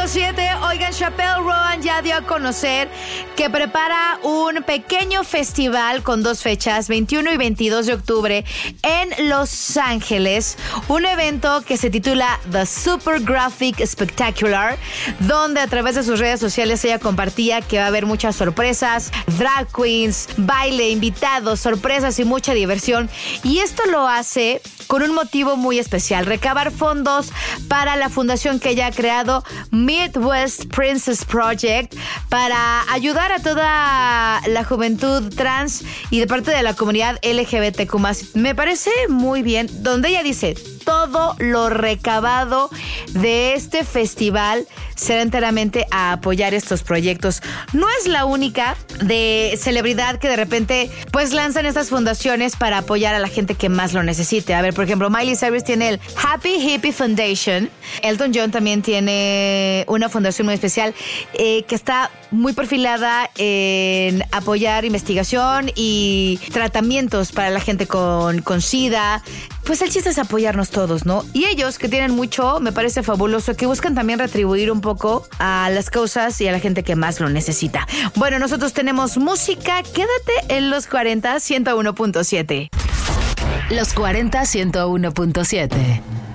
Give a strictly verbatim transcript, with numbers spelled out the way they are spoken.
punto siete. Oigan, Chappelle Roan ya dio a conocer que prepara un pequeño festival con dos fechas, veintiuno y veintidós de octubre, en Los Ángeles. Un evento que se titula The Super Graphic Spectacular, donde a través de sus redes sociales ella compartía que va a haber muchas sorpresas, drag queens, baile, invitados, sorpresas y mucha diversión. Y esto lo hace con un motivo muy especial: recabar fondos para la fundación que ella ha creado, Midwest Princess Project, para ayudar a toda la juventud trans y de parte de la comunidad L G B T Q más. Me parece muy bien, donde ella dice: todo lo recabado de este festival será enteramente a apoyar estos proyectos. No es la única de celebridad que de repente pues lanzan estas fundaciones para apoyar a la gente que más lo necesite. A ver, por ejemplo, Miley Cyrus tiene el Happy Hippie Foundation. Elton John también tiene una fundación muy especial eh, que está muy perfilada en apoyar investigación y tratamientos para la gente con, con SIDA. Pues el chiste es apoyarnos todos, ¿no? Y ellos, que tienen mucho, me parece fabuloso, que buscan también retribuir un poco a las causas y a la gente que más lo necesita. Bueno, nosotros tenemos música. Quédate en Los cuarenta, ciento uno punto siete. Los cuarenta, ciento uno punto siete.